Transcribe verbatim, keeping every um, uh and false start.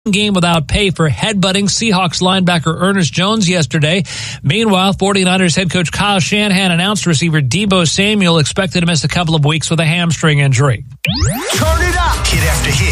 game without pay for headbutting Seahawks linebacker Ernest Jones yesterday. Meanwhile, 49ers head coach Kyle Shanahan announced receiver Deebo Samuel expected to miss a couple of weeks with a hamstring injury. Turn it up. Hit after hit.